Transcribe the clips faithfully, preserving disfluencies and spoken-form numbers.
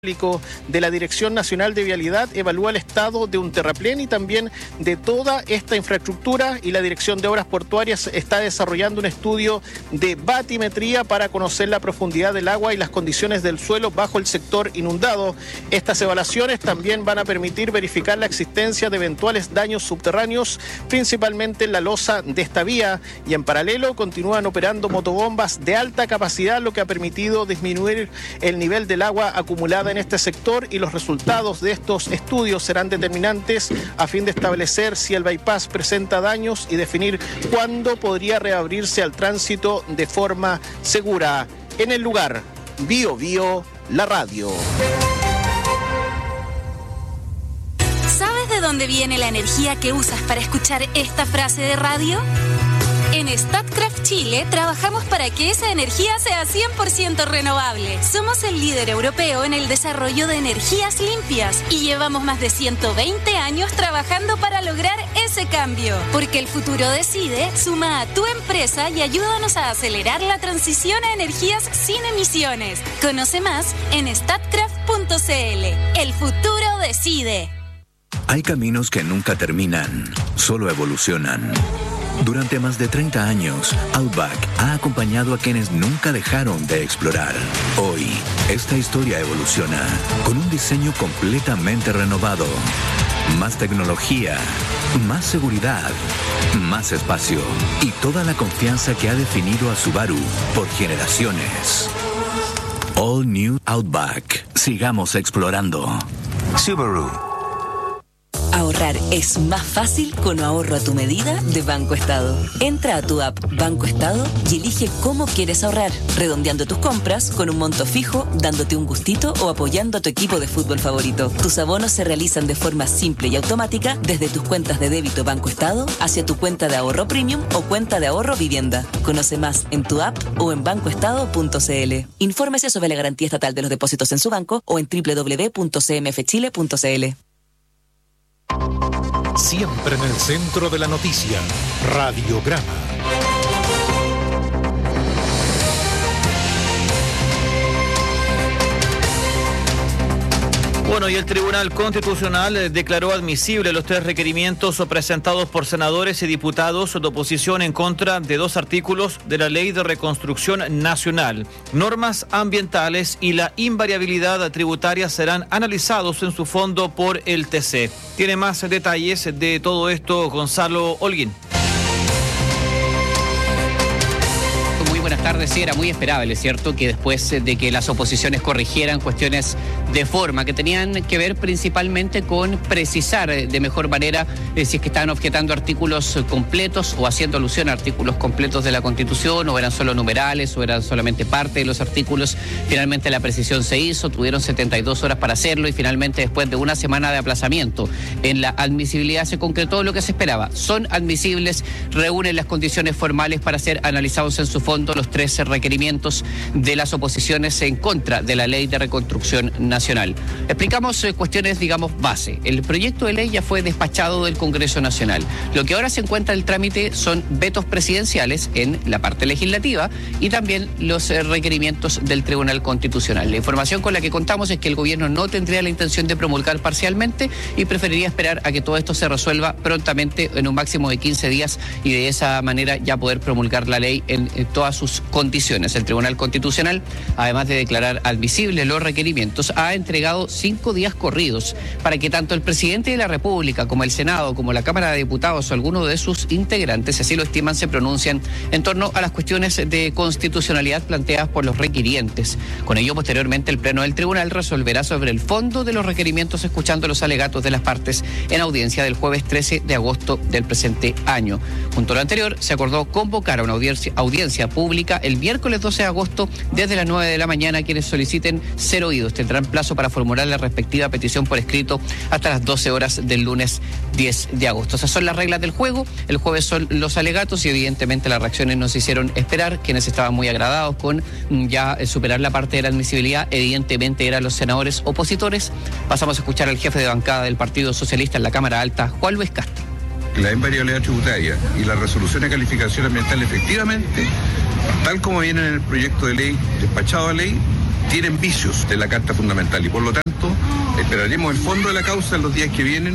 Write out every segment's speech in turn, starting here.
de la Dirección Nacional de Vialidad evalúa el estado de un terraplén y también de toda esta infraestructura, y la Dirección de Obras Portuarias está desarrollando un estudio de batimetría para conocer la profundidad del agua y las condiciones del suelo bajo el sector inundado. Estas evaluaciones también van a permitir verificar la existencia de eventuales daños subterráneos, principalmente en la losa de esta vía, y en paralelo continúan operando motobombas de alta capacidad, lo que ha permitido disminuir el nivel del agua acumulada en este sector, y los resultados de estos estudios serán determinantes a fin de establecer si el bypass presenta daños y definir cuándo podría reabrirse al tránsito de forma segura. En el lugar, Bio Bio, la radio. ¿Sabes de dónde viene la energía que usas para escuchar esta frase de radio? En Statkraft Chile trabajamos para que esa energía sea cien por ciento renovable. Somos el líder europeo en el desarrollo de energías limpias y llevamos más de ciento veinte años trabajando para lograr ese cambio. Porque el futuro decide, suma a tu empresa y ayúdanos a acelerar la transición a energías sin emisiones. Conoce más en statkraft punto c l. El futuro decide. Hay caminos que nunca terminan, solo evolucionan. Durante más de treinta años, Outback ha acompañado a quienes nunca dejaron de explorar. Hoy, esta historia evoluciona con un diseño completamente renovado. Más tecnología, más seguridad, más espacio y toda la confianza que ha definido a Subaru por generaciones. All New Outback. Sigamos explorando. Subaru. Ahorrar es más fácil con ahorro a tu medida de Banco Estado. Entra a tu app Banco Estado y elige cómo quieres ahorrar, redondeando tus compras con un monto fijo, dándote un gustito o apoyando a tu equipo de fútbol favorito. Tus abonos se realizan de forma simple y automática desde tus cuentas de débito Banco Estado hacia tu cuenta de ahorro premium o cuenta de ahorro vivienda. Conoce más en tu app o en banco estado punto c l. Infórmese sobre la garantía estatal de los depósitos en su banco o en doble u doble u doble u punto c m f chile punto c l. Siempre en el centro de la noticia, Radiograma. Bueno, y el Tribunal Constitucional declaró admisibles los tres requerimientos presentados por senadores y diputados de oposición en contra de dos artículos de la Ley de Reconstrucción Nacional. Normas ambientales y la invariabilidad tributaria serán analizados en su fondo por el T C. Tiene más detalles de todo esto Gonzalo Holguín. Buenas tardes. Sí, era muy esperable, ¿cierto?, que después de que las oposiciones corrigieran cuestiones de forma que tenían que ver principalmente con precisar de mejor manera eh, si es que estaban objetando artículos completos o haciendo alusión a artículos completos de la Constitución, o eran solo numerales o eran solamente parte de los artículos. Finalmente la precisión se hizo, tuvieron setenta y dos horas para hacerlo y finalmente después de una semana de aplazamiento en la admisibilidad se concretó lo que se esperaba. Son admisibles, reúnen las condiciones formales para ser analizados en su fondo los tres requerimientos de las oposiciones en contra de la Ley de Reconstrucción Nacional. Explicamos eh, cuestiones, digamos, base. El proyecto de ley ya fue despachado del Congreso Nacional. Lo que ahora se encuentra en el trámite son vetos presidenciales en la parte legislativa y también los eh, requerimientos del Tribunal Constitucional. La información con la que contamos es que el gobierno no tendría la intención de promulgar parcialmente y preferiría esperar a que todo esto se resuelva prontamente en un máximo de quince días y de esa manera ya poder promulgar la ley en, en todas sus condiciones. El Tribunal Constitucional, además de declarar admisibles los requerimientos, ha entregado cinco días corridos para que tanto el presidente de la República como el Senado, como la Cámara de Diputados o alguno de sus integrantes, si así lo estiman, se pronuncian en torno a las cuestiones de constitucionalidad planteadas por los requirientes. Con ello, posteriormente, el Pleno del Tribunal resolverá sobre el fondo de los requerimientos, escuchando los alegatos de las partes en audiencia del jueves trece de agosto del presente año. Junto a lo anterior, se acordó convocar a una audiencia, audiencia pública el miércoles doce de agosto desde las nueve de la mañana. Quienes soliciten ser oídos tendrán plazo para formular la respectiva petición por escrito hasta las doce horas del lunes diez de agosto. Esas son las reglas del juego. El jueves son los alegatos y evidentemente las reacciones nos hicieron esperar. Quienes estaban muy agradados con ya superar la parte de la admisibilidad evidentemente eran los senadores opositores. Pasamos a escuchar al jefe de bancada del Partido Socialista en la Cámara Alta, Juan Luis Castro. La invariabilidad tributaria y la resolución de calificación ambiental efectivamente, tal como viene en el proyecto de ley despachado a ley, tienen vicios de la Carta Fundamental y por lo tanto esperaremos el fondo de la causa en los días que vienen.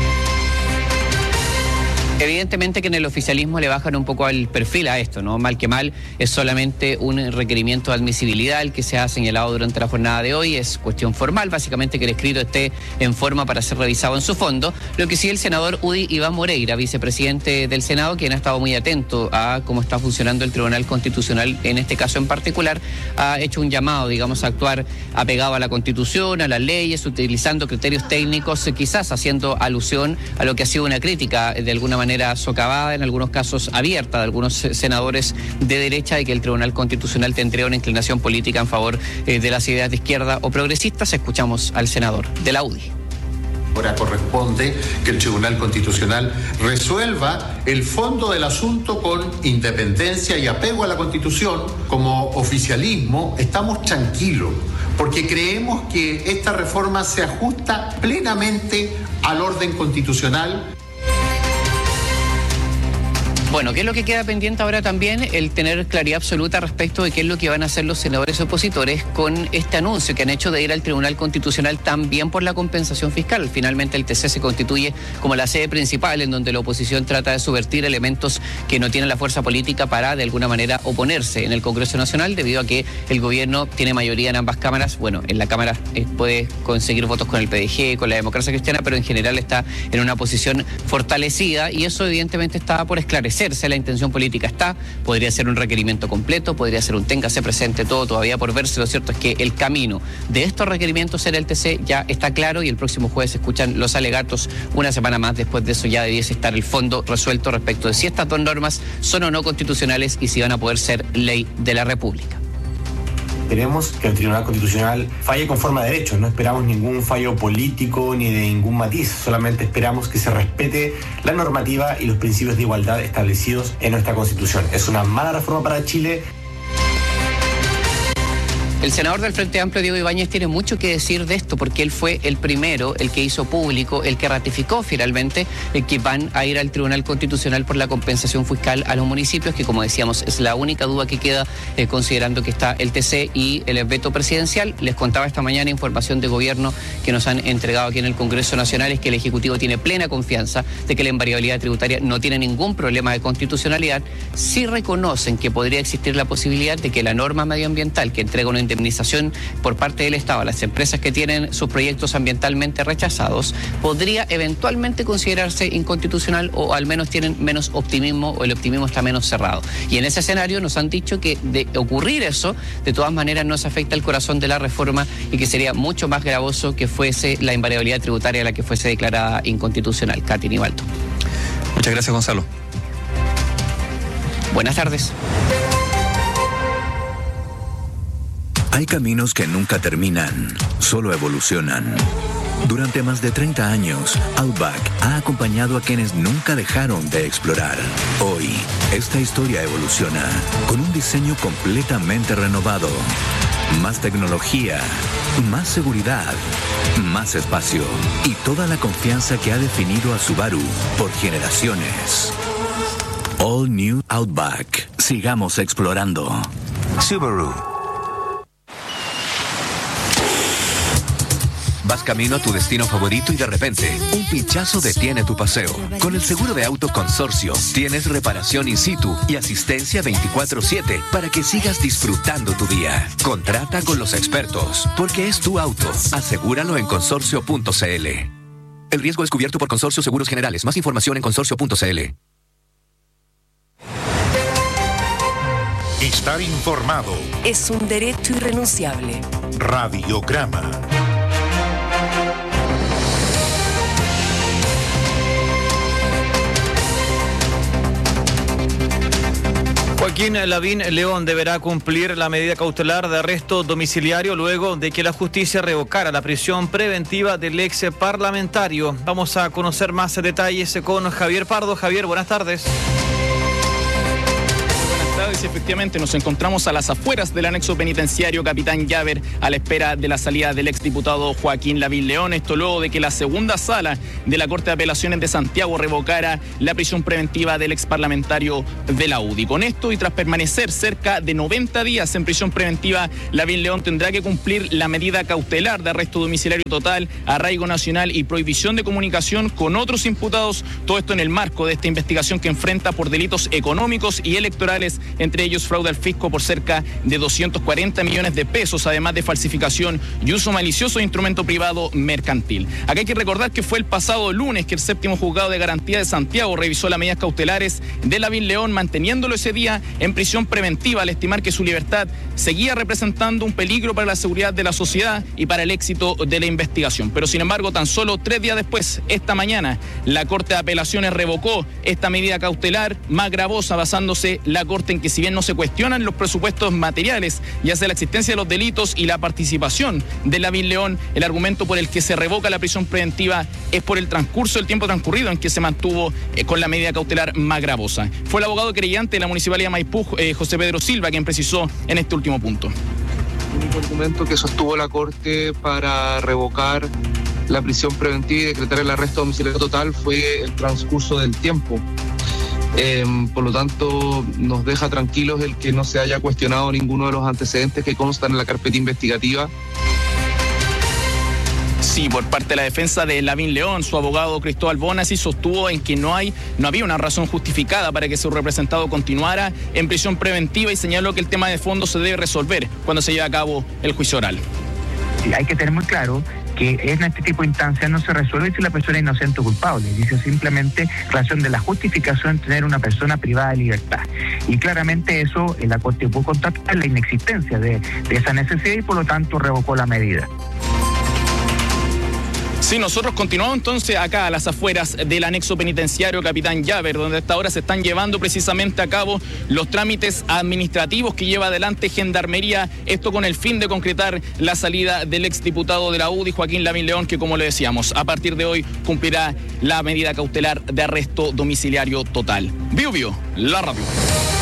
Evidentemente que en el oficialismo le bajan un poco el perfil a esto, ¿no? Mal que mal, es solamente un requerimiento de admisibilidad el que se ha señalado durante la jornada de hoy, es cuestión formal, básicamente que el escrito esté en forma para ser revisado en su fondo, lo que sí el senador Udi Iván Moreira, vicepresidente del Senado, quien ha estado muy atento a cómo está funcionando el Tribunal Constitucional en este caso en particular, ha hecho un llamado, digamos, a actuar apegado a la Constitución, a las leyes, utilizando criterios técnicos, quizás haciendo alusión a lo que ha sido una crítica de alguna manera manera socavada, en algunos casos abierta, de algunos senadores de derecha, de que el Tribunal Constitucional tendría una inclinación política en favor eh, de las ideas de izquierda o progresistas. Escuchamos al senador de la U D I. Ahora corresponde que el Tribunal Constitucional resuelva el fondo del asunto con independencia y apego a la Constitución. Como oficialismo estamos tranquilos porque creemos que esta reforma se ajusta plenamente al orden constitucional. Bueno, ¿qué es lo que queda pendiente ahora también? El tener claridad absoluta respecto de qué es lo que van a hacer los senadores opositores con este anuncio que han hecho de ir al Tribunal Constitucional también por la compensación fiscal. Finalmente el T C se constituye como la sede principal en donde la oposición trata de subvertir elementos que no tienen la fuerza política para de alguna manera oponerse en el Congreso Nacional, debido a que el gobierno tiene mayoría en ambas cámaras. Bueno, en la Cámara eh, puede conseguir votos con el P D G, con la Democracia Cristiana, pero en general está en una posición fortalecida y eso evidentemente estaba por esclarecer. La intención política está, podría ser un requerimiento completo, podría ser un téngase presente, todo todavía por verse. Lo cierto es que el camino de estos requerimientos en el T C ya está claro y el próximo jueves se escuchan los alegatos. Una semana más después de eso ya debiese estar el fondo resuelto respecto de si estas dos normas son o no constitucionales y si van a poder ser ley de la República. Queremos que el Tribunal Constitucional falle conforme a derecho, no esperamos ningún fallo político ni de ningún matiz, solamente esperamos que se respete la normativa y los principios de igualdad establecidos en nuestra Constitución. Es una mala reforma para Chile. El senador del Frente Amplio, Diego Ibáñez, tiene mucho que decir de esto porque él fue el primero, el que hizo público, el que ratificó finalmente el que van a ir al Tribunal Constitucional por la compensación fiscal a los municipios, que como decíamos es la única duda que queda eh, considerando que está el T C y el veto presidencial. Les contaba esta mañana información de gobierno que nos han entregado aquí en el Congreso Nacional, es que el Ejecutivo tiene plena confianza de que la invariabilidad tributaria no tiene ningún problema de constitucionalidad. Sí reconocen que podría existir la posibilidad de que la norma medioambiental que entrega una indemnización por parte del Estado a las empresas que tienen sus proyectos ambientalmente rechazados podría eventualmente considerarse inconstitucional, o al menos tienen menos optimismo, o el optimismo está menos cerrado. Y en ese escenario nos han dicho que de ocurrir eso, de todas maneras no se afecta el corazón de la reforma y que sería mucho más gravoso que fuese la invariabilidad tributaria la que fuese declarada inconstitucional. Katy Nivaldo. Muchas gracias, Gonzalo. Buenas tardes. Hay caminos que nunca terminan, solo evolucionan. Durante más de treinta años, Outback ha acompañado a quienes nunca dejaron de explorar. Hoy, esta historia evoluciona con un diseño completamente renovado. Más tecnología, más seguridad, más espacio y toda la confianza que ha definido a Subaru por generaciones. All New Outback. Sigamos explorando. Subaru. Vas camino a tu destino favorito y de repente, un pinchazo detiene tu paseo. Con el seguro de auto Consorcio, tienes reparación in situ y asistencia veinticuatro siete para que sigas disfrutando tu día. Contrata con los expertos, porque es tu auto. Asegúralo en consorcio punto c l. El riesgo es cubierto por Consorcio Seguros Generales. Más información en consorcio punto c l. Estar informado es un derecho irrenunciable. Radiograma. Joaquín Lavín León deberá cumplir la medida cautelar de arresto domiciliario luego de que la justicia revocara la prisión preventiva del ex parlamentario. Vamos a conocer más detalles con Javier Pardo. Javier, buenas tardes. tardes y efectivamente nos encontramos a las afueras del anexo penitenciario Capitán Llaver a la espera de la salida del exdiputado Joaquín Lavín León. Esto luego de que la segunda sala de la Corte de Apelaciones de Santiago revocara la prisión preventiva del exparlamentario de la U D I. Con esto y tras permanecer cerca de noventa días en prisión preventiva, Lavín León tendrá que cumplir la medida cautelar de arresto domiciliario total, arraigo nacional y prohibición de comunicación con otros imputados. Todo esto en el marco de esta investigación que enfrenta por delitos económicos y electorales, entre ellos fraude al fisco por cerca de doscientos cuarenta millones de pesos, además de falsificación y uso malicioso de instrumento privado mercantil. Acá hay que recordar que fue el pasado lunes que el séptimo juzgado de garantía de Santiago revisó las medidas cautelares de Lavín León, manteniéndolo ese día en prisión preventiva al estimar que su libertad seguía representando un peligro para la seguridad de la sociedad y para el éxito de la investigación. Pero sin embargo, tan solo tres días después, esta mañana, la Corte de Apelaciones revocó esta medida cautelar más gravosa, basándose la Corte en que si bien no se cuestionan los presupuestos materiales, ya sea la existencia de los delitos y la participación de Lavín León, el argumento por el que se revoca la prisión preventiva es por el transcurso del tiempo transcurrido en que se mantuvo eh, con la medida cautelar más gravosa. Fue el abogado creyente de la Municipalidad de Maipú, eh, José Pedro Silva, quien precisó en este último punto. El único argumento que sostuvo la Corte para revocar la prisión preventiva y decretar el arresto domiciliario total fue el transcurso del tiempo. Eh, por lo tanto, nos deja tranquilos el que no se haya cuestionado ninguno de los antecedentes que constan en la carpeta investigativa. Sí, por parte de la defensa de Lavín León, su abogado Cristóbal Bonasi sostuvo en que no hay, no había una razón justificada para que su representado continuara en prisión preventiva y señaló que el tema de fondo se debe resolver cuando se lleve a cabo el juicio oral. Sí, hay que tener muy claro que en este tipo de instancias no se resuelve si la persona es inocente o culpable, dice simplemente razón de la justificación de tener una persona privada de libertad. Y claramente eso, la Corte pudo constatar la inexistencia de, de esa necesidad y por lo tanto revocó la medida. Sí, nosotros continuamos entonces acá a las afueras del anexo penitenciario Capitán Llaver, donde hasta ahora se están llevando precisamente a cabo los trámites administrativos que lleva adelante Gendarmería, esto con el fin de concretar la salida del exdiputado de la U D I, Joaquín Lavín León, que como le decíamos, a partir de hoy cumplirá la medida cautelar de arresto domiciliario total. Biu Biu, la radio.